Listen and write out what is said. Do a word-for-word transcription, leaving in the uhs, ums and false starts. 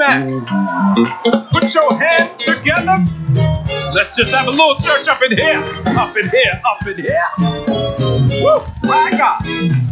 back. Put your hands together. Let's just have a little church up in here. Up in here, up in here. Woo, my God.